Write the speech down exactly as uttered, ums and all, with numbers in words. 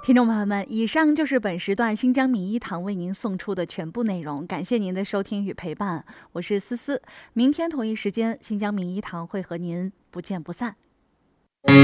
听众朋友们，以上就是本时段新疆名医堂为您送出的全部内容，感谢您的收听与陪伴，我是思思。明天同一时间，新疆名医堂会和您不见不散。